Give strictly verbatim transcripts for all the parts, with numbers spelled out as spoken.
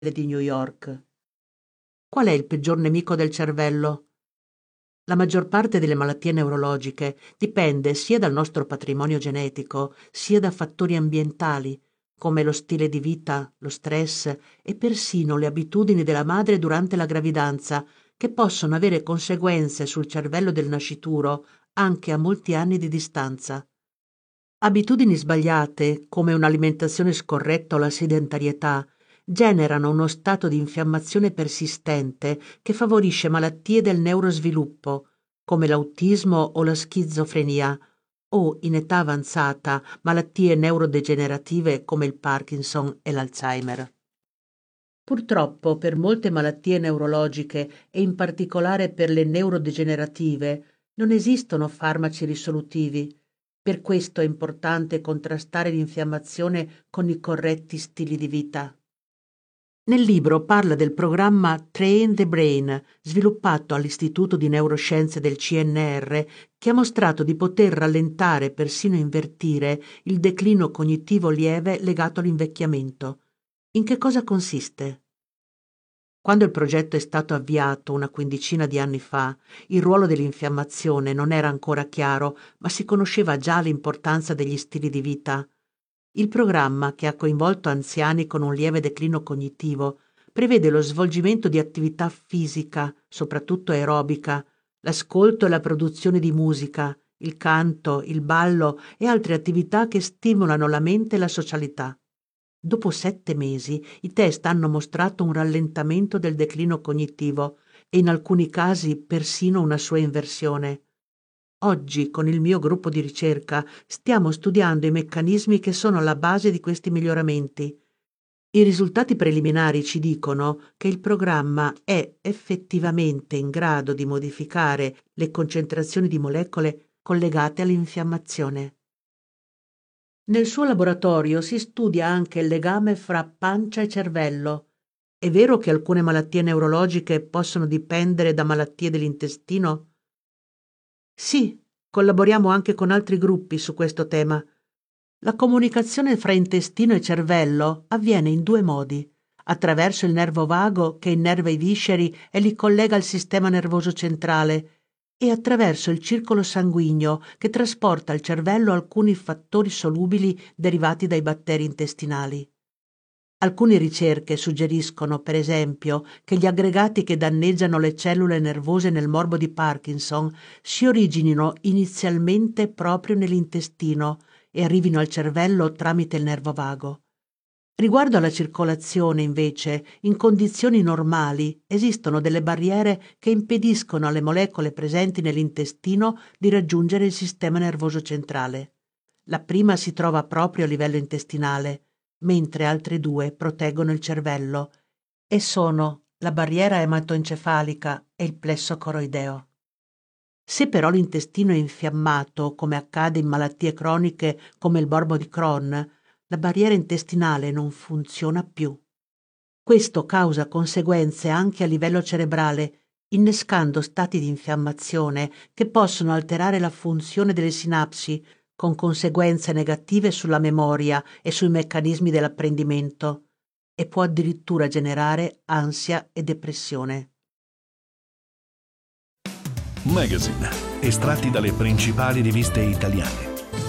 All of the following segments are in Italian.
di New York. Qual è il peggior nemico del cervello? La maggior parte delle malattie neurologiche dipende sia dal nostro patrimonio genetico, sia da fattori ambientali, come lo stile di vita, lo stress e persino le abitudini della madre durante la gravidanza, che possono avere conseguenze sul cervello del nascituro anche a molti anni di distanza. Abitudini sbagliate, come un'alimentazione scorretta o la sedentarietà, generano uno stato di infiammazione persistente che favorisce malattie del neurosviluppo, come l'autismo o la schizofrenia, o, in età avanzata, malattie neurodegenerative come il Parkinson e l'Alzheimer. Purtroppo, per molte malattie neurologiche e in particolare per le neurodegenerative, non esistono farmaci risolutivi. Per questo è importante contrastare l'infiammazione con i corretti stili di vita. Nel libro parla del programma Train the Brain, sviluppato all'Istituto di Neuroscienze del C N R, che ha mostrato di poter rallentare e persino invertire il declino cognitivo lieve legato all'invecchiamento. In che cosa consiste? Quando il progetto è stato avviato una quindicina di anni fa, il ruolo dell'infiammazione non era ancora chiaro, ma si conosceva già l'importanza degli stili di vita. Il programma, che ha coinvolto anziani con un lieve declino cognitivo, prevede lo svolgimento di attività fisica, soprattutto aerobica, l'ascolto e la produzione di musica, il canto, il ballo e altre attività che stimolano la mente e la socialità. Dopo sette mesi i test hanno mostrato un rallentamento del declino cognitivo e in alcuni casi persino una sua inversione. Oggi, con il mio gruppo di ricerca, stiamo studiando i meccanismi che sono alla base di questi miglioramenti. I risultati preliminari ci dicono che il programma è effettivamente in grado di modificare le concentrazioni di molecole collegate all'infiammazione. Nel suo laboratorio si studia anche il legame fra pancia e cervello. È vero che alcune malattie neurologiche possono dipendere da malattie dell'intestino? Sì, collaboriamo anche con altri gruppi su questo tema. La comunicazione fra intestino e cervello avviene in due modi: attraverso il nervo vago che innerva i visceri e li collega al sistema nervoso centrale, e attraverso il circolo sanguigno che trasporta al cervello alcuni fattori solubili derivati dai batteri intestinali. Alcune ricerche suggeriscono, per esempio, che gli aggregati che danneggiano le cellule nervose nel morbo di Parkinson si originino inizialmente proprio nell'intestino e arrivino al cervello tramite il nervo vago. Riguardo alla circolazione, invece, in condizioni normali esistono delle barriere che impediscono alle molecole presenti nell'intestino di raggiungere il sistema nervoso centrale. La prima si trova proprio a livello intestinale, mentre altre due proteggono il cervello, e sono la barriera ematoencefalica e il plesso coroideo. Se però l'intestino è infiammato, come accade in malattie croniche come il morbo di Crohn, la barriera intestinale non funziona più. Questo causa conseguenze anche a livello cerebrale, innescando stati di infiammazione che possono alterare la funzione delle sinapsi, con conseguenze negative sulla memoria e sui meccanismi dell'apprendimento, e può addirittura generare ansia e depressione. Magazine, estratti dalle principali riviste italiane.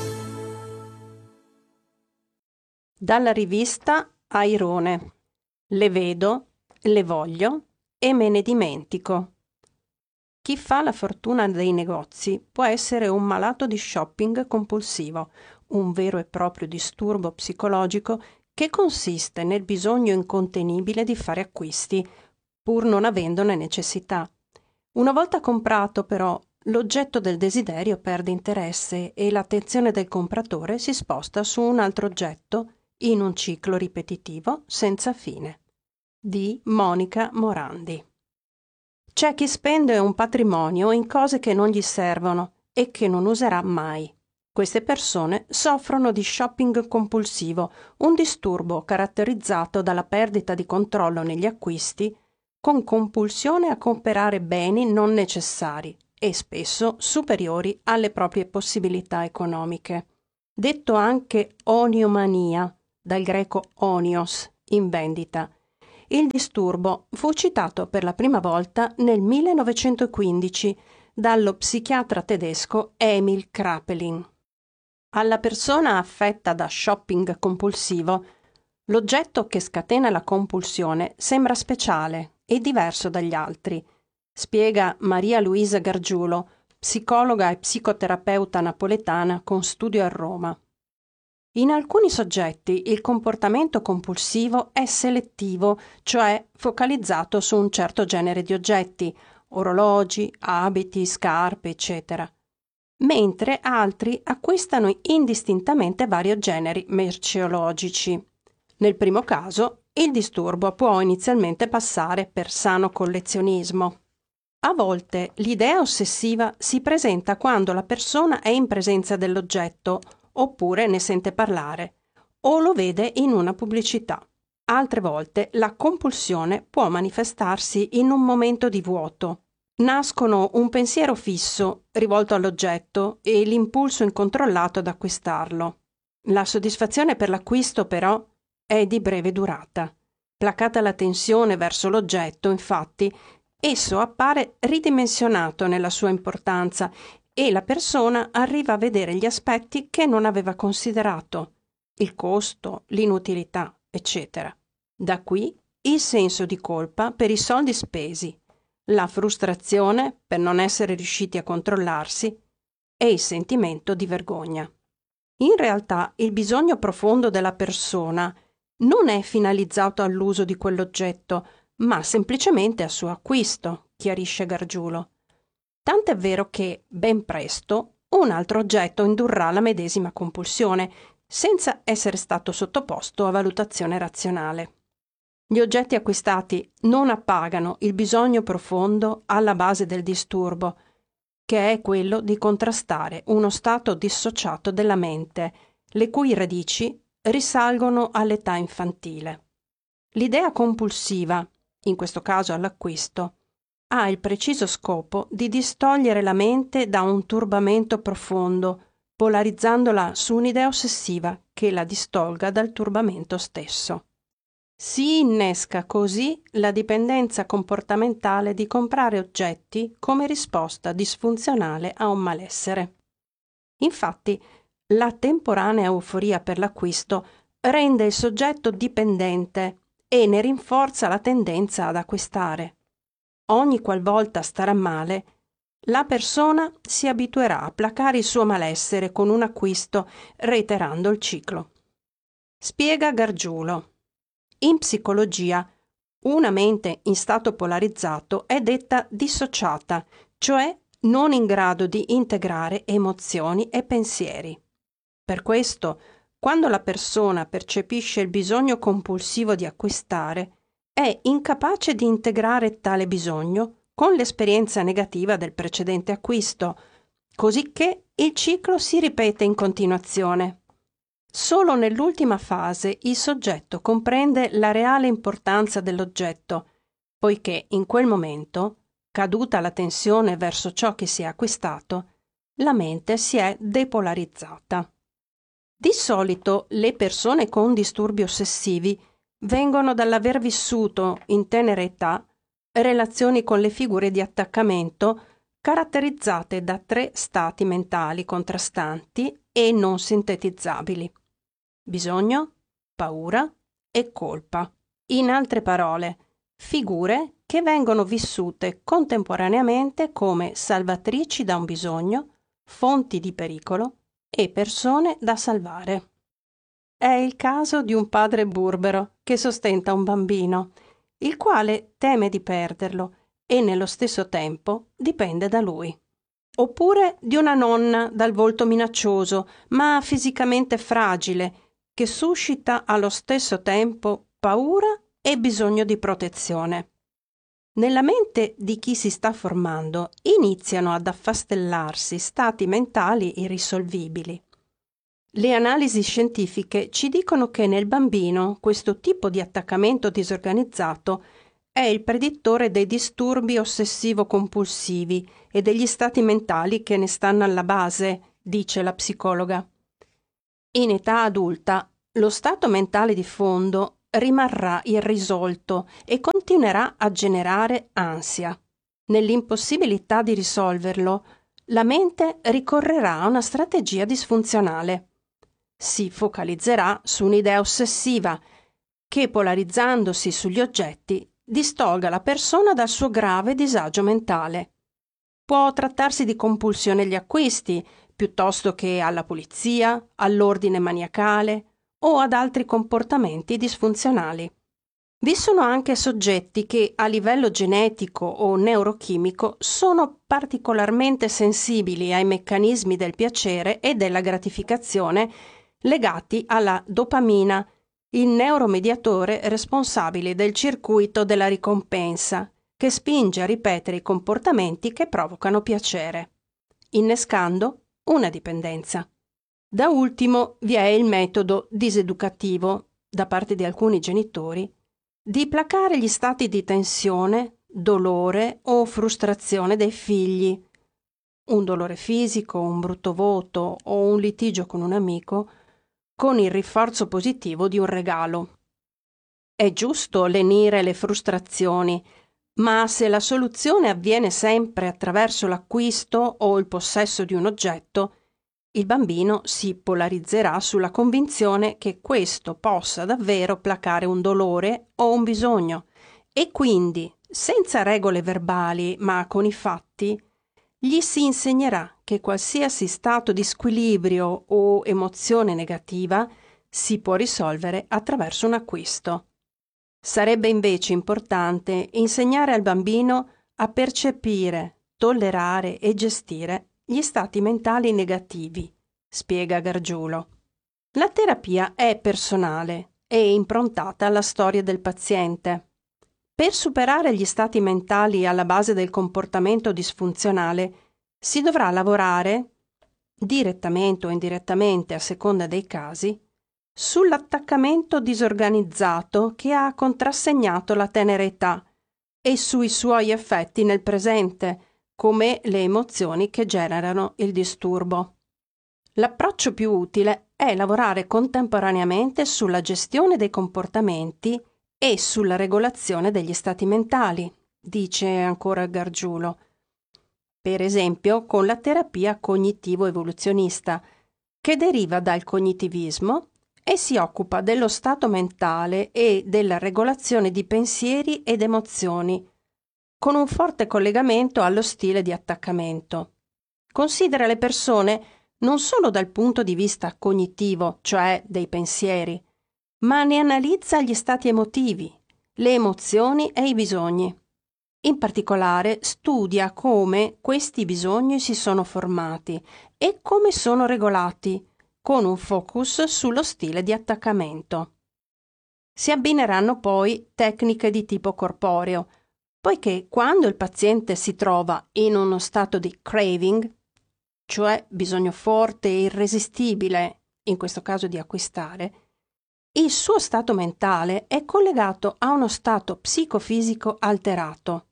Dalla rivista Airone. Le vedo, le voglio e me ne dimentico. Chi fa la fortuna dei negozi può essere un malato di shopping compulsivo, un vero e proprio disturbo psicologico che consiste nel bisogno incontenibile di fare acquisti, pur non avendone necessità. Una volta comprato, però, l'oggetto del desiderio perde interesse e l'attenzione del compratore si sposta su un altro oggetto in un ciclo ripetitivo senza fine. Di Monica Morandi. C'è chi spende un patrimonio in cose che non gli servono e che non userà mai. Queste persone soffrono di shopping compulsivo, un disturbo caratterizzato dalla perdita di controllo negli acquisti, con compulsione a comprare beni non necessari e spesso superiori alle proprie possibilità economiche. Detto anche oniomania, dal greco onios, in vendita. il disturbo fu citato per la prima volta nel millenovecentoquindici dallo psichiatra tedesco Emil Kraepelin. Alla persona affetta da shopping compulsivo, l'oggetto che scatena la compulsione sembra speciale e diverso dagli altri, spiega Maria Luisa Gargiulo, psicologa e psicoterapeuta napoletana con studio a Roma. In alcuni soggetti il comportamento compulsivo è selettivo, cioè focalizzato su un certo genere di oggetti, orologi, abiti, scarpe, eccetera, mentre altri acquistano indistintamente vari generi merceologici. Nel primo caso, il disturbo può inizialmente passare per sano collezionismo. A volte l'idea ossessiva si presenta quando la persona è in presenza dell'oggetto, oppure ne sente parlare, o lo vede in una pubblicità. Altre volte la compulsione può manifestarsi in un momento di vuoto. Nascono un pensiero fisso rivolto all'oggetto e l'impulso incontrollato ad acquistarlo. La soddisfazione per l'acquisto, però, è di breve durata. Placata la tensione verso l'oggetto, infatti, esso appare ridimensionato nella sua importanza e la persona arriva a vedere gli aspetti che non aveva considerato, il costo, l'inutilità, eccetera. Da qui il senso di colpa per i soldi spesi, la frustrazione per non essere riusciti a controllarsi e il sentimento di vergogna. In realtà il bisogno profondo della persona non è finalizzato all'uso di quell'oggetto, ma semplicemente al suo acquisto, chiarisce Gargiulo. Tant'è vero che, ben presto, un altro oggetto indurrà la medesima compulsione, senza essere stato sottoposto a valutazione razionale. Gli oggetti acquistati non appagano il bisogno profondo alla base del disturbo, che è quello di contrastare uno stato dissociato della mente, le cui radici risalgono all'età infantile. L'idea compulsiva, in questo caso all'acquisto, ha il preciso scopo di distogliere la mente da un turbamento profondo, polarizzandola su un'idea ossessiva che la distolga dal turbamento stesso. Si innesca così la dipendenza comportamentale di comprare oggetti come risposta disfunzionale a un malessere. Infatti, la temporanea euforia per l'acquisto rende il soggetto dipendente e ne rinforza la tendenza ad acquistare. Ogni qualvolta starà male, la persona si abituerà a placare il suo malessere con un acquisto, reiterando il ciclo. Spiega Gargiulo. In psicologia, una mente in stato polarizzato è detta dissociata, cioè non in grado di integrare emozioni e pensieri. Per questo, quando la persona percepisce il bisogno compulsivo di acquistare, è incapace di integrare tale bisogno con l'esperienza negativa del precedente acquisto, cosicché il ciclo si ripete in continuazione. Solo nell'ultima fase il soggetto comprende la reale importanza dell'oggetto, poiché in quel momento, caduta la tensione verso ciò che si è acquistato, la mente si è depolarizzata. Di solito le persone con disturbi ossessivi vengono dall'aver vissuto in tenera età relazioni con le figure di attaccamento caratterizzate da tre stati mentali contrastanti e non sintetizzabili: bisogno, paura e colpa. In altre parole, figure che vengono vissute contemporaneamente come salvatrici da un bisogno, fonti di pericolo e persone da salvare. È il caso di un padre burbero che sostenta un bambino, il quale teme di perderlo e nello stesso tempo dipende da lui. Oppure di una nonna dal volto minaccioso, ma fisicamente fragile, che suscita allo stesso tempo paura e bisogno di protezione. Nella mente di chi si sta formando iniziano ad affastellarsi stati mentali irrisolvibili. Le analisi scientifiche ci dicono che nel bambino questo tipo di attaccamento disorganizzato è il predittore dei disturbi ossessivo-compulsivi e degli stati mentali che ne stanno alla base, dice la psicologa. In età adulta, lo stato mentale di fondo rimarrà irrisolto e continuerà a generare ansia. Nell'impossibilità di risolverlo, la mente ricorrerà a una strategia disfunzionale. Si focalizzerà su un'idea ossessiva che, polarizzandosi sugli oggetti, distolga la persona dal suo grave disagio mentale. Può trattarsi di compulsione agli acquisti, piuttosto che alla pulizia, all'ordine maniacale o ad altri comportamenti disfunzionali. Vi sono anche soggetti che a livello genetico o neurochimico sono particolarmente sensibili ai meccanismi del piacere e della gratificazione legati alla dopamina, il neuromediatore responsabile del circuito della ricompensa, che spinge a ripetere i comportamenti che provocano piacere, innescando una dipendenza. Da ultimo vi è il metodo diseducativo, da parte di alcuni genitori, di placare gli stati di tensione, dolore o frustrazione dei figli. Un dolore fisico, un brutto voto o un litigio con un amico, con il rinforzo positivo di un regalo. È giusto lenire le frustrazioni, ma se la soluzione avviene sempre attraverso l'acquisto o il possesso di un oggetto, il bambino si polarizzerà sulla convinzione che questo possa davvero placare un dolore o un bisogno e quindi, senza regole verbali ma con i fatti, gli si insegnerà che qualsiasi stato di squilibrio o emozione negativa si può risolvere attraverso un acquisto. Sarebbe invece importante insegnare al bambino a percepire, tollerare e gestire gli stati mentali negativi, spiega Gargiulo. La terapia è personale e improntata alla storia del paziente. Per superare gli stati mentali alla base del comportamento disfunzionale si dovrà lavorare, direttamente o indirettamente a seconda dei casi, sull'attaccamento disorganizzato che ha contrassegnato la tenera età e sui suoi effetti nel presente, come le emozioni che generano il disturbo. L'approccio più utile è lavorare contemporaneamente sulla gestione dei comportamenti e sulla regolazione degli stati mentali, dice ancora Gargiulo. Per esempio con la terapia cognitivo-evoluzionista, che deriva dal cognitivismo e si occupa dello stato mentale e della regolazione di pensieri ed emozioni, con un forte collegamento allo stile di attaccamento. Considera le persone non solo dal punto di vista cognitivo, cioè dei pensieri, ma ne analizza gli stati emotivi, le emozioni e i bisogni. In particolare studia come questi bisogni si sono formati e come sono regolati, con un focus sullo stile di attaccamento. Si abbineranno poi tecniche di tipo corporeo, poiché quando il paziente si trova in uno stato di craving, cioè bisogno forte e irresistibile, in questo caso di acquistare, il suo stato mentale è collegato a uno stato psicofisico alterato,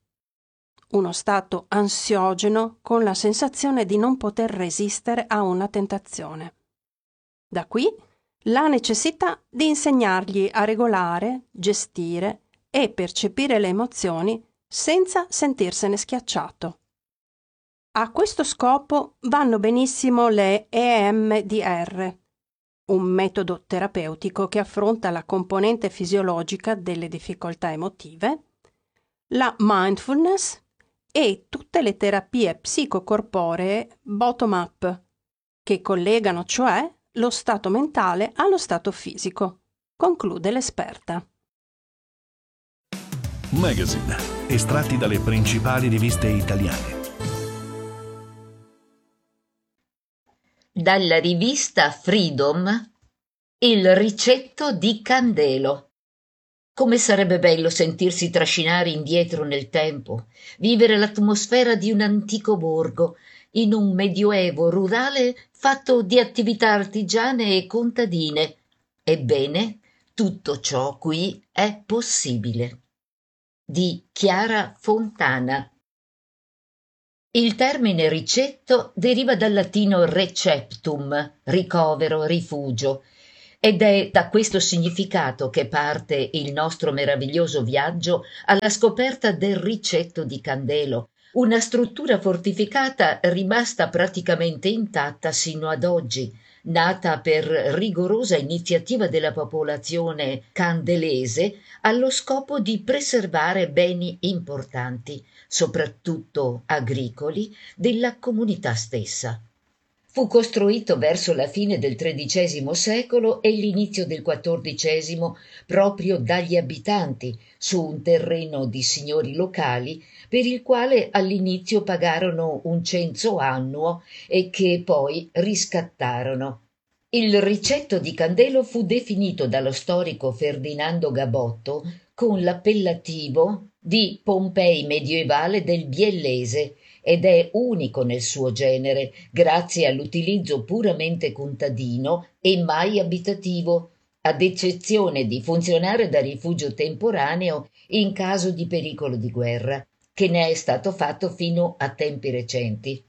uno stato ansiogeno con la sensazione di non poter resistere a una tentazione. Da qui la necessità di insegnargli a regolare, gestire e percepire le emozioni senza sentirsene schiacciato. A questo scopo vanno benissimo le E M D R, un metodo terapeutico che affronta la componente fisiologica delle difficoltà emotive, la mindfulness e tutte le terapie psicocorporee bottom-up, che collegano cioè lo stato mentale allo stato fisico, conclude l'esperta. Magazine, estratti dalle principali riviste italiane. Dalla rivista Freedom, il ricetto di Candelo. Come sarebbe bello sentirsi trascinare indietro nel tempo, vivere l'atmosfera di un antico borgo, in un medioevo rurale fatto di attività artigiane e contadine. Ebbene, tutto ciò qui è possibile. Di Chiara Fontana. Il termine ricetto deriva dal latino receptum, ricovero, rifugio, Ed è da questo significato che parte il nostro meraviglioso viaggio alla scoperta del Ricetto di Candelo, una struttura fortificata rimasta praticamente intatta sino ad oggi, nata per rigorosa iniziativa della popolazione candelese allo scopo di preservare beni importanti, soprattutto agricoli, della comunità stessa. Fu costruito verso la fine del tredicesimo secolo e l'inizio del quattordicesimo proprio dagli abitanti, su un terreno di signori locali per il quale all'inizio pagarono un censo annuo e che poi riscattarono. Il Ricetto di Candelo fu definito dallo storico Ferdinando Gabotto con l'appellativo di Pompei medievale del Biellese, ed è unico nel suo genere grazie all'utilizzo puramente contadino e mai abitativo, ad eccezione di funzionare da rifugio temporaneo in caso di pericolo di guerra, che ne è stato fatto fino a tempi recenti.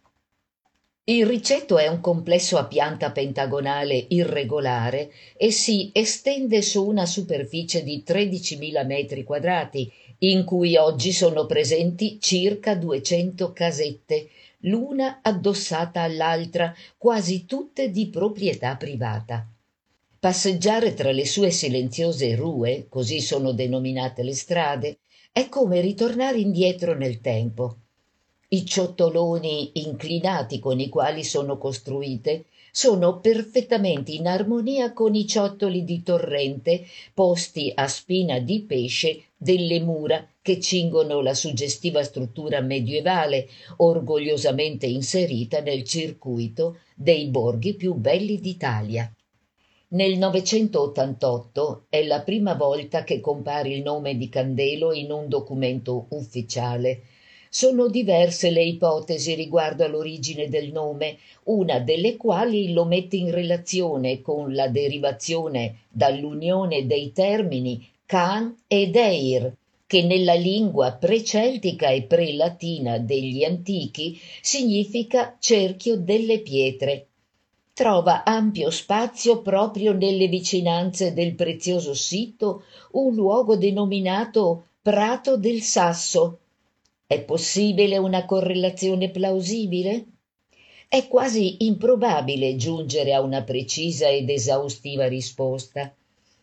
Il Ricetto è un complesso a pianta pentagonale irregolare e si estende su una superficie di tredicimila metri quadrati, in cui oggi sono presenti circa duecento casette, l'una addossata all'altra, quasi tutte di proprietà privata. Passeggiare tra le sue silenziose rue, così sono denominate le strade, è come ritornare indietro nel tempo. I ciottoloni inclinati con i quali sono costruite sono perfettamente in armonia con i ciottoli di torrente posti a spina di pesce delle mura che cingono la suggestiva struttura medievale, orgogliosamente inserita nel circuito dei borghi più belli d'Italia. Nel novecentottantotto è la prima volta che compare il nome di Candelo in un documento ufficiale. Sono diverse le ipotesi riguardo all'origine del nome, una delle quali lo mette in relazione con la derivazione dall'unione dei termini Can ed Eir, che nella lingua pre-celtica e pre-latina degli antichi significa cerchio delle pietre. Trova ampio spazio proprio nelle vicinanze del prezioso sito un luogo denominato Prato del Sasso. È possibile una correlazione plausibile? È quasi improbabile giungere a una precisa ed esaustiva risposta.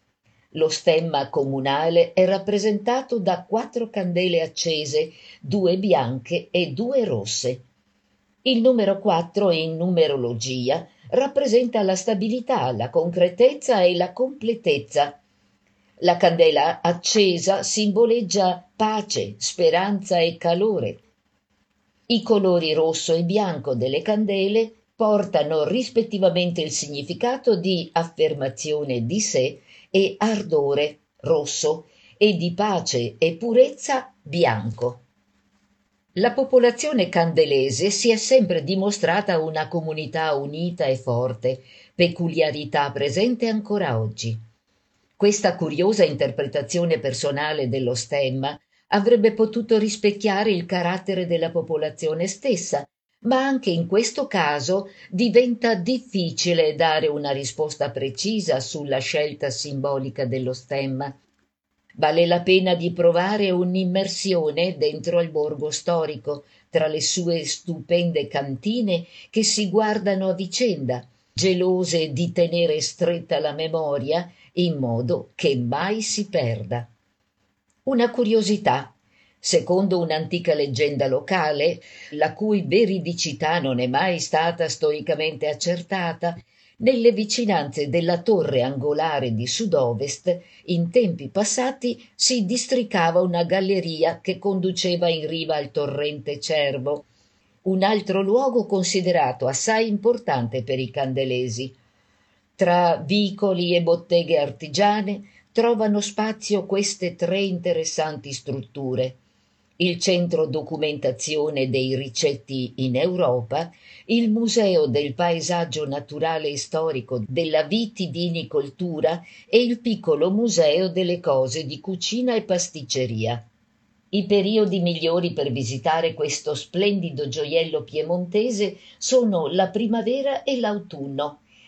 Lo stemma comunale è rappresentato da quattro candele accese, due bianche e due rosse. Il numero quattro in numerologia rappresenta la stabilità, la concretezza e la completezza. La candela accesa simboleggia pace, speranza e calore. I colori rosso e bianco delle candele portano rispettivamente il significato di affermazione di sé e ardore, rosso, e di pace e purezza, bianco. La popolazione candelese si è sempre dimostrata una comunità unita e forte, peculiarità presente ancora oggi. Questa curiosa interpretazione personale dello stemma avrebbe potuto rispecchiare il carattere della popolazione stessa, ma anche in questo caso diventa difficile dare una risposta precisa sulla scelta simbolica dello stemma. Vale la pena di provare un'immersione dentro al borgo storico, tra le sue stupende cantine che si guardano a vicenda, gelose di tenere stretta la memoria in modo che mai si perda. Una curiosità: secondo un'antica leggenda locale, la cui veridicità non è mai stata storicamente accertata, nelle vicinanze della torre angolare di sud-ovest, in tempi passati si districava una galleria che conduceva in riva al torrente Cervo, un altro luogo considerato assai importante per i candelesi. Tra vicoli e botteghe artigiane trovano spazio queste tre interessanti strutture: il centro documentazione dei ricetti in Europa, il Museo del Paesaggio Naturale e Storico della Vitivinicoltura e il piccolo Museo delle Cose di Cucina e Pasticceria. I periodi migliori per visitare questo splendido gioiello piemontese sono la primavera e l'autunno.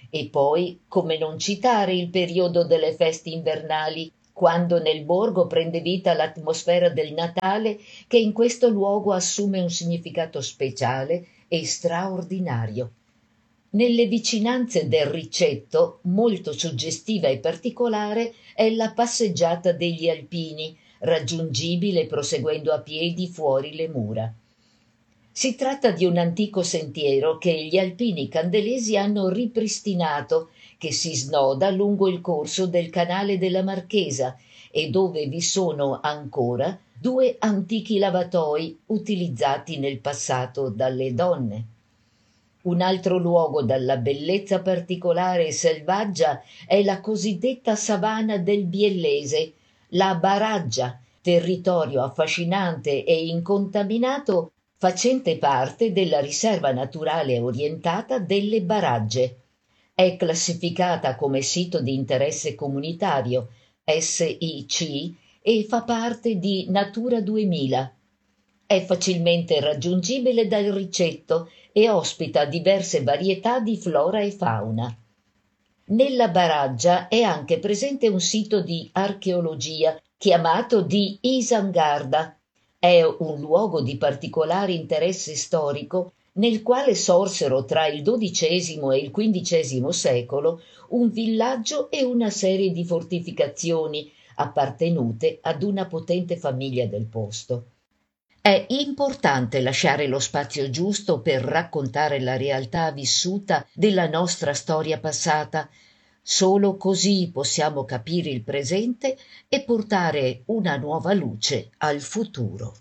E poi, come non citare il periodo delle feste invernali, quando nel borgo prende vita l'atmosfera del Natale, che in questo luogo assume un significato speciale e straordinario. Nelle vicinanze del Ricetto, molto suggestiva e particolare, è la passeggiata degli Alpini, raggiungibile proseguendo a piedi fuori le mura. Si tratta di un antico sentiero che gli alpini candelesi hanno ripristinato, che si snoda lungo il corso del canale della Marchesa e dove vi sono ancora due antichi lavatoi utilizzati nel passato dalle donne. Un altro luogo dalla bellezza particolare e selvaggia è la cosiddetta savana del Biellese, la Baraggia, territorio affascinante e incontaminato facente parte della riserva naturale orientata delle Baragge. È classificata come sito di interesse comunitario, S I C, e fa parte di Natura duemila. È facilmente raggiungibile dal Ricetto e ospita diverse varietà di flora e fauna. Nella Baraggia è anche presente un sito di archeologia chiamato di Isangarda. È un luogo di particolare interesse storico nel quale sorsero tra il dodicesimo e il quindicesimo secolo un villaggio e una serie di fortificazioni appartenute ad una potente famiglia del posto. È importante lasciare lo spazio giusto per raccontare la realtà vissuta della nostra storia passata. Solo così possiamo capire il presente e portare una nuova luce al futuro.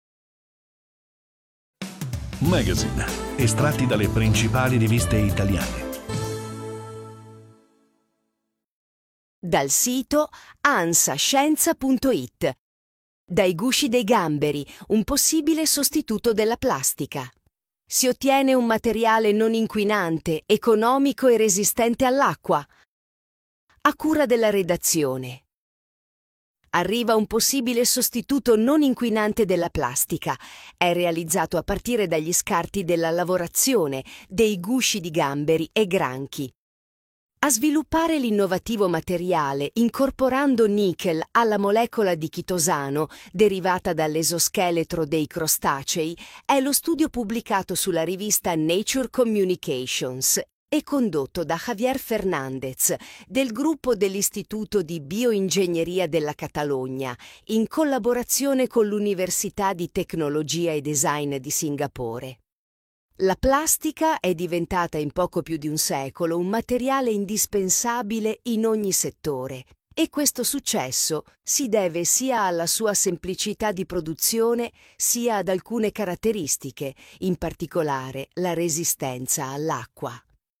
Magazine, estratti dalle principali riviste italiane. Dal sito ansascienza punto it. Dai gusci dei gamberi, un possibile sostituto della plastica. Si ottiene un materiale non inquinante, economico e resistente all'acqua. A cura della redazione. Arriva un possibile sostituto non inquinante della plastica. È realizzato a partire dagli scarti della lavorazione dei gusci di gamberi e granchi. A sviluppare l'innovativo materiale incorporando nickel alla molecola di chitosano derivata dall'esoscheletro dei crostacei è lo studio pubblicato sulla rivista Nature Communications e condotto da Javier Fernández del gruppo dell'Istituto di Bioingegneria della Catalogna in collaborazione con l'Università di Tecnologia e Design di Singapore. La plastica è diventata in poco più di un secolo un materiale indispensabile in ogni settore e questo successo si deve sia alla sua semplicità di produzione sia ad alcune caratteristiche, in particolare la resistenza all'acqua.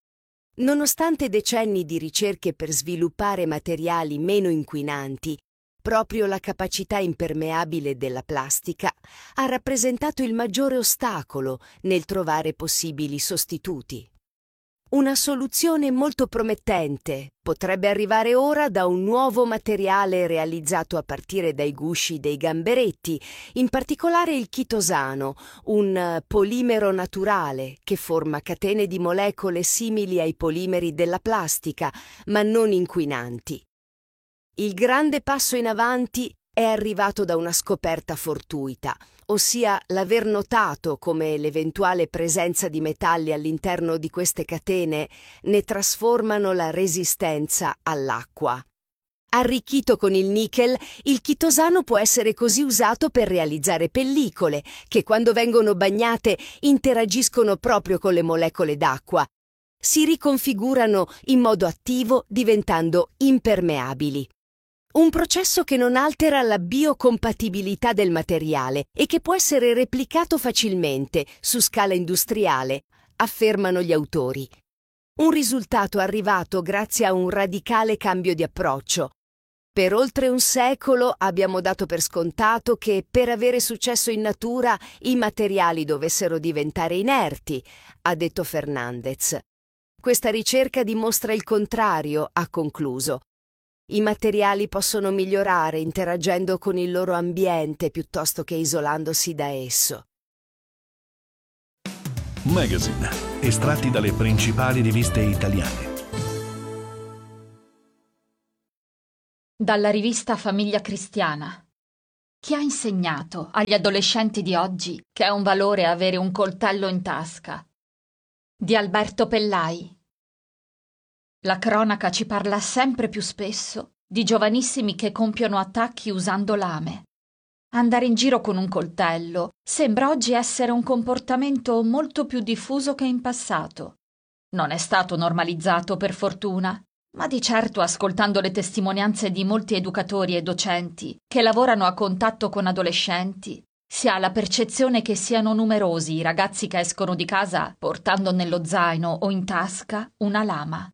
Nonostante decenni di ricerche per sviluppare materiali meno inquinanti, proprio la capacità impermeabile della plastica ha rappresentato il maggiore ostacolo nel trovare possibili sostituti. Una soluzione molto promettente potrebbe arrivare ora da un nuovo materiale realizzato a partire dai gusci dei gamberetti, in particolare il chitosano, un polimero naturale che forma catene di molecole simili ai polimeri della plastica, ma non inquinanti. Il grande passo in avanti è arrivato da una scoperta fortuita, ossia l'aver notato come l'eventuale presenza di metalli all'interno di queste catene ne trasformano la resistenza all'acqua. Arricchito con il nickel, il chitosano può essere così usato per realizzare pellicole, che quando vengono bagnate interagiscono proprio con le molecole d'acqua. Si riconfigurano in modo attivo diventando impermeabili. Un processo che non altera la biocompatibilità del materiale e che può essere replicato facilmente su scala industriale, affermano gli autori. Un risultato arrivato grazie a un radicale cambio di approccio. Per oltre un secolo abbiamo dato per scontato che per avere successo in natura i materiali dovessero diventare inerti, ha detto Fernández. Questa ricerca dimostra il contrario, ha concluso. I materiali possono migliorare interagendo con il loro ambiente piuttosto che isolandosi da esso. Magazine, estratti dalle principali riviste italiane. Dalla rivista Famiglia Cristiana. Chi ha insegnato agli adolescenti di oggi che è un valore avere un coltello in tasca? Di Alberto Pellai. La cronaca ci parla sempre più spesso di giovanissimi che compiono attacchi usando lame. Andare in giro con un coltello sembra oggi essere un comportamento molto più diffuso che in passato. Non è stato normalizzato, per fortuna, ma di certo, ascoltando le testimonianze di molti educatori e docenti che lavorano a contatto con adolescenti, si ha la percezione che siano numerosi i ragazzi che escono di casa portando nello zaino o in tasca una lama.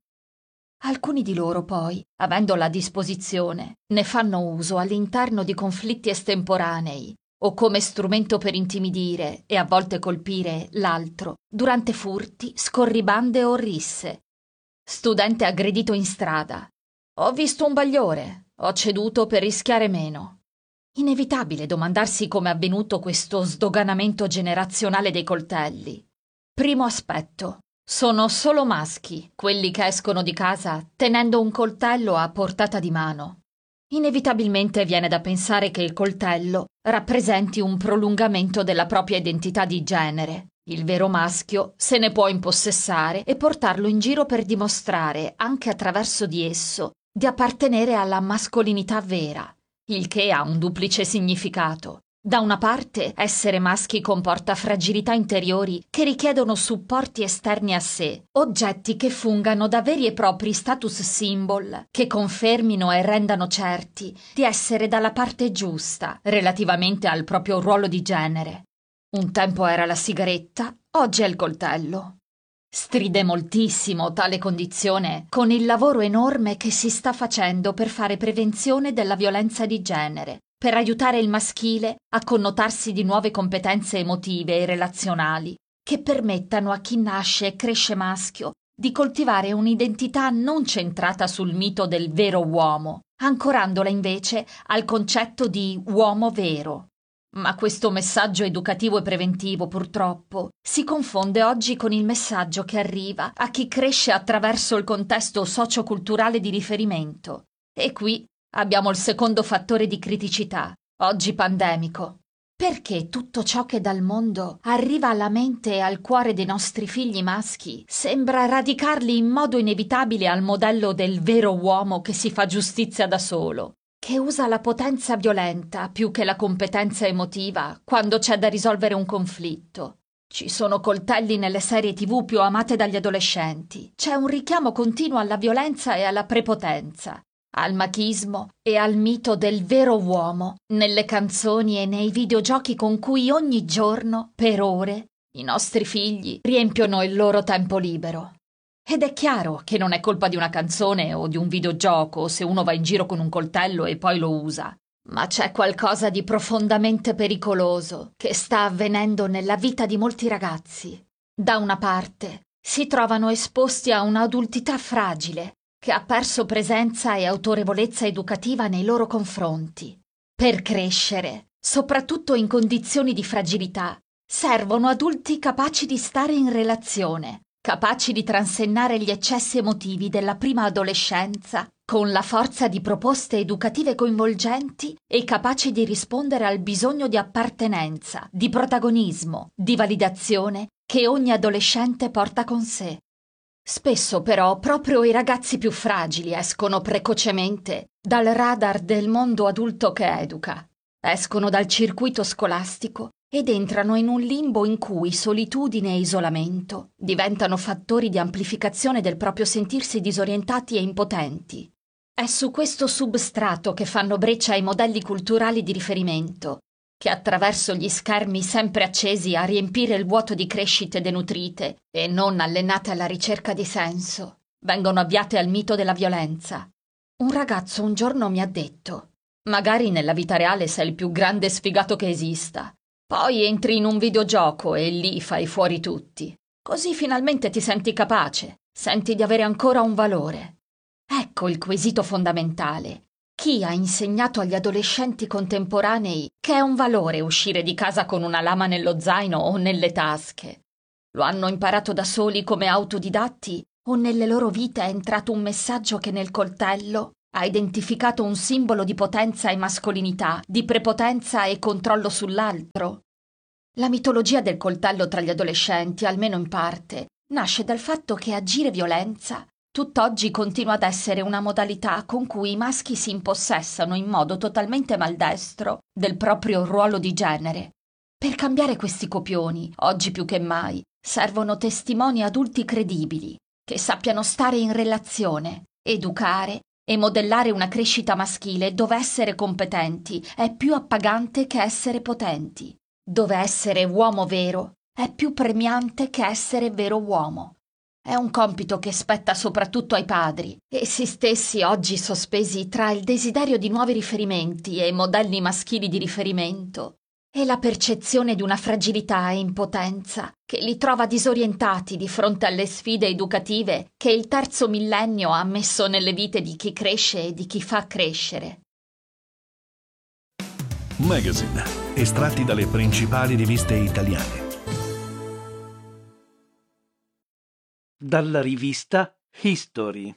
Alcuni di loro poi, avendola a disposizione, ne fanno uso all'interno di conflitti estemporanei o come strumento per intimidire e a volte colpire l'altro durante furti, scorribande o risse. Studente aggredito in strada. Ho visto un bagliore, ho ceduto per rischiare meno. Inevitabile domandarsi come è avvenuto questo sdoganamento generazionale dei coltelli. Primo aspetto. Sono solo maschi quelli che escono di casa tenendo un coltello a portata di mano. Inevitabilmente viene da pensare che il coltello rappresenti un prolungamento della propria identità di genere. Il vero maschio se ne può impossessare e portarlo in giro per dimostrare, anche attraverso di esso, di appartenere alla mascolinità vera, il che ha un duplice significato. Da una parte, essere maschi comporta fragilità interiori che richiedono supporti esterni a sé, oggetti che fungano da veri e propri status symbol, che confermino e rendano certi di essere dalla parte giusta relativamente al proprio ruolo di genere. Un tempo era la sigaretta, oggi è il coltello. Stride moltissimo tale condizione con il lavoro enorme che si sta facendo per fare prevenzione della violenza di genere, per aiutare il maschile a connotarsi di nuove competenze emotive e relazionali che permettano a chi nasce e cresce maschio di coltivare un'identità non centrata sul mito del vero uomo, ancorandola invece al concetto di uomo vero. Ma questo messaggio educativo e preventivo, purtroppo, si confonde oggi con il messaggio che arriva a chi cresce attraverso il contesto socioculturale di riferimento. E qui abbiamo il secondo fattore di criticità, oggi pandemico. Perché tutto ciò che dal mondo arriva alla mente e al cuore dei nostri figli maschi sembra radicarli in modo inevitabile al modello del vero uomo che si fa giustizia da solo, che usa la potenza violenta più che la competenza emotiva quando c'è da risolvere un conflitto. Ci sono coltelli nelle serie tivù più amate dagli adolescenti. C'è un richiamo continuo alla violenza e alla prepotenza, al machismo e al mito del vero uomo nelle canzoni e nei videogiochi con cui ogni giorno, per ore, i nostri figli riempiono il loro tempo libero. Ed è chiaro che non è colpa di una canzone o di un videogioco se uno va in giro con un coltello e poi lo usa. Ma c'è qualcosa di profondamente pericoloso che sta avvenendo nella vita di molti ragazzi. Da una parte, si trovano esposti a un'adultità fragile che ha perso presenza e autorevolezza educativa nei loro confronti. Per crescere, soprattutto in condizioni di fragilità, servono adulti capaci di stare in relazione, capaci di transennare gli eccessi emotivi della prima adolescenza con la forza di proposte educative coinvolgenti e capaci di rispondere al bisogno di appartenenza, di protagonismo, di validazione che ogni adolescente porta con sé. Spesso però proprio i ragazzi più fragili escono precocemente dal radar del mondo adulto che educa, escono dal circuito scolastico ed entrano in un limbo in cui solitudine e isolamento diventano fattori di amplificazione del proprio sentirsi disorientati e impotenti. È su questo substrato che fanno breccia i modelli culturali di riferimento, che attraverso gli schermi sempre accesi a riempire il vuoto di crescite denutrite e non allenate alla ricerca di senso, vengono avviate al mito della violenza. Un ragazzo un giorno mi ha detto: magari nella vita reale sei il più grande sfigato che esista, poi entri in un videogioco e lì fai fuori tutti. Così finalmente ti senti capace, senti di avere ancora un valore. Ecco il quesito fondamentale. Chi ha insegnato agli adolescenti contemporanei che è un valore uscire di casa con una lama nello zaino o nelle tasche? Lo hanno imparato da soli come autodidatti o nelle loro vite è entrato un messaggio che nel coltello ha identificato un simbolo di potenza e mascolinità, di prepotenza e controllo sull'altro. La mitologia del coltello tra gli adolescenti, almeno in parte, nasce dal fatto che agire violenza tutt'oggi continua ad essere una modalità con cui i maschi si impossessano in modo totalmente maldestro del proprio ruolo di genere. Per cambiare questi copioni, oggi più che mai, servono testimoni adulti credibili, che sappiano stare in relazione, educare e modellare una crescita maschile dove essere competenti è più appagante che essere potenti, dove essere uomo vero è più premiante che essere vero uomo. È un compito che spetta soprattutto ai padri, essi stessi oggi sospesi tra il desiderio di nuovi riferimenti e modelli maschili di riferimento e la percezione di una fragilità e impotenza che li trova disorientati di fronte alle sfide educative che il terzo millennio ha messo nelle vite di chi cresce e di chi fa crescere. Magazine, estratti dalle principali riviste italiane. Dalla rivista History.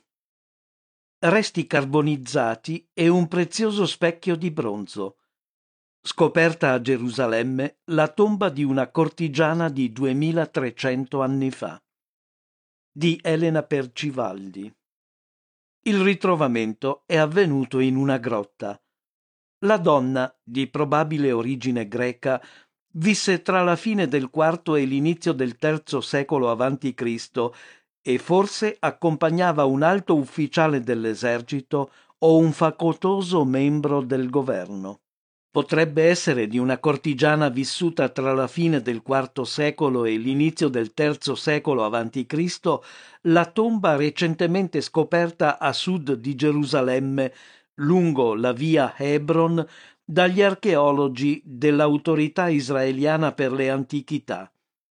Resti carbonizzati e un prezioso specchio di bronzo. Scoperta a Gerusalemme la tomba di una cortigiana di duemilatrecento anni fa. Di Elena Percivaldi. Il ritrovamento è avvenuto in una grotta. La donna, di probabile origine greca, visse tra la fine del quarto e l'inizio del terzo secolo avanti Cristo e forse accompagnava un alto ufficiale dell'esercito o un facoltoso membro del governo. Potrebbe essere di una cortigiana vissuta tra la fine del quarto secolo e l'inizio del terzo secolo avanti Cristo la tomba recentemente scoperta a sud di Gerusalemme, lungo la via Hebron, dagli archeologi dell'Autorità israeliana per le antichità.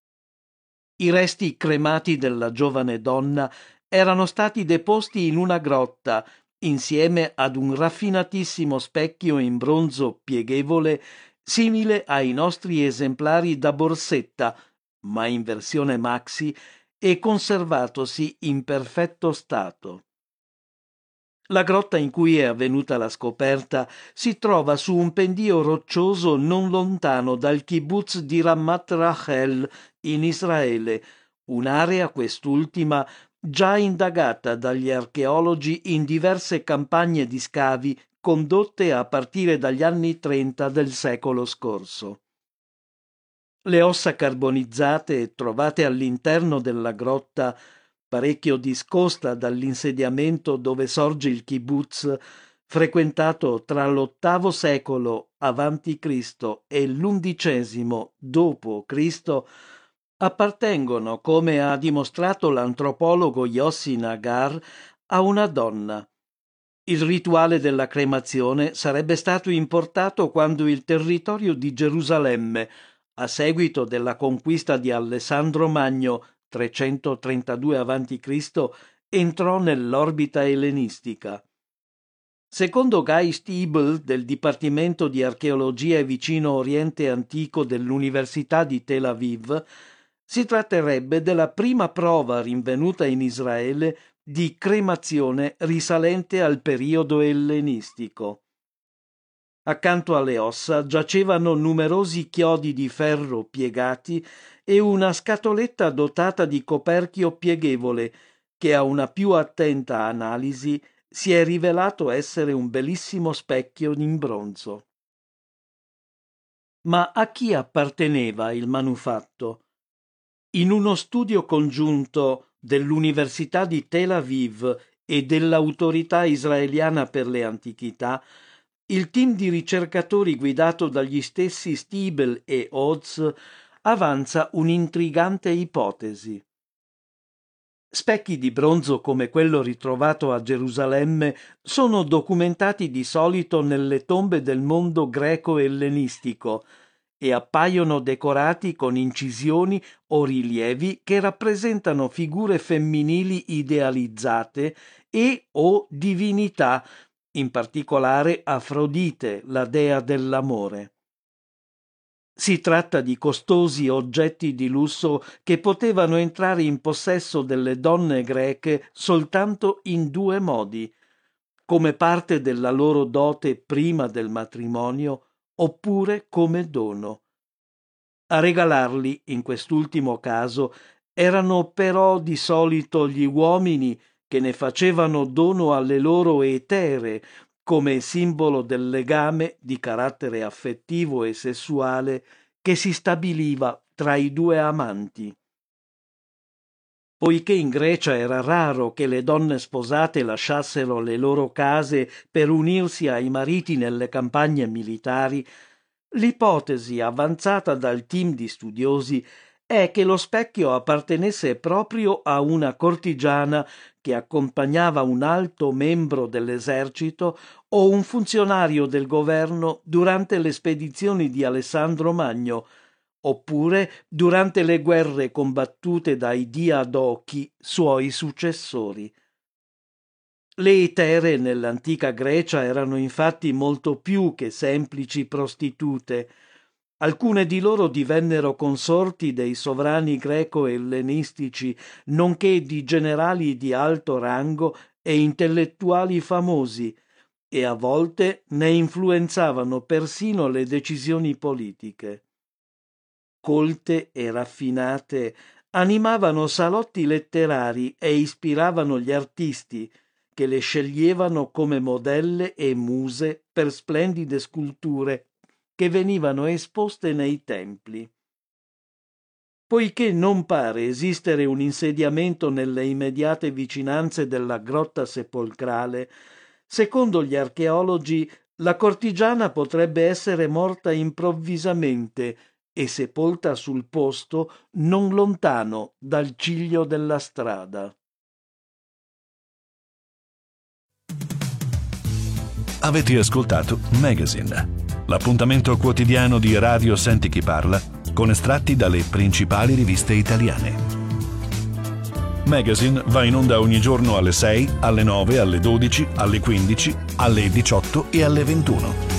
I resti cremati della giovane donna erano stati deposti in una grotta insieme ad un raffinatissimo specchio in bronzo pieghevole simile ai nostri esemplari da borsetta, ma in versione maxi e conservatosi in perfetto stato. La grotta in cui è avvenuta la scoperta si trova su un pendio roccioso non lontano dal kibbutz di Ramat Rachel in Israele, un'area quest'ultima già indagata dagli archeologi in diverse campagne di scavi condotte a partire dagli anni trenta del secolo scorso. Le ossa carbonizzate trovate all'interno della grotta, parecchio discosta dall'insediamento dove sorge il kibbutz, frequentato tra l'ottavo secolo avanti Cristo e l'undicesimo dopo Cristo, appartengono, come ha dimostrato l'antropologo Yossi Nagar, a una donna. Il rituale della cremazione sarebbe stato importato quando il territorio di Gerusalemme, a seguito della conquista di Alessandro Magno, trecentotrentadue avanti Cristo, entrò nell'orbita ellenistica. Secondo Guy Stiebel del Dipartimento di Archeologia e Vicino Oriente Antico dell'Università di Tel Aviv, si tratterebbe della prima prova rinvenuta in Israele di cremazione risalente al periodo ellenistico. Accanto alle ossa giacevano numerosi chiodi di ferro piegati e una scatoletta dotata di coperchio pieghevole che a una più attenta analisi si è rivelato essere un bellissimo specchio in bronzo. Ma a chi apparteneva il manufatto? In uno studio congiunto dell'Università di Tel Aviv e dell'Autorità israeliana per le antichità, il team di ricercatori guidato dagli stessi Stiebel e Oz avanza un'intrigante ipotesi. Specchi di bronzo come quello ritrovato a Gerusalemme sono documentati di solito nelle tombe del mondo greco-ellenistico e appaiono decorati con incisioni o rilievi che rappresentano figure femminili idealizzate e o divinità, in particolare Afrodite, la dea dell'amore. Si tratta di costosi oggetti di lusso che potevano entrare in possesso delle donne greche soltanto in due modi: come parte della loro dote prima del matrimonio, oppure come dono. A regalarli, in quest'ultimo caso, erano però di solito gli uomini che ne facevano dono alle loro etere, come simbolo del legame di carattere affettivo e sessuale che si stabiliva tra i due amanti. Poiché in Grecia era raro che le donne sposate lasciassero le loro case per unirsi ai mariti nelle campagne militari, l'ipotesi avanzata dal team di studiosi è che lo specchio appartenesse proprio a una cortigiana che accompagnava un alto membro dell'esercito o un funzionario del governo durante le spedizioni di Alessandro Magno, oppure durante le guerre combattute dai diadochi, suoi successori. Le etere nell'antica Grecia erano infatti molto più che semplici prostitute. Alcune di loro divennero consorti dei sovrani greco-ellenistici, nonché di generali di alto rango e intellettuali famosi, e a volte ne influenzavano persino le decisioni politiche. Colte e raffinate, animavano salotti letterari e ispiravano gli artisti, che le sceglievano come modelle e muse per splendide sculture che venivano esposte nei templi. Poiché non pare esistere un insediamento nelle immediate vicinanze della grotta sepolcrale, secondo gli archeologi la cortigiana potrebbe essere morta improvvisamente e sepolta sul posto non lontano dal ciglio della strada. Avete ascoltato Magazine, l'appuntamento quotidiano di Radio Senti Chi Parla con estratti dalle principali riviste italiane. Magazine va in onda ogni giorno alle sei, alle nove, alle dodici, alle quindici, alle diciotto e alle ventuno.